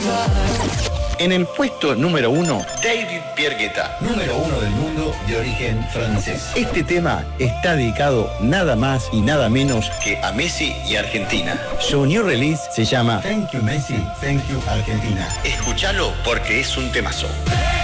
En el puesto número 1, David Guetta, número 1 del mundo de origen francés. Este tema está dedicado nada más y nada menos que a Messi y Argentina. Su new release se llama Thank You Messi, Thank You Argentina. Escúchalo porque es un temazo.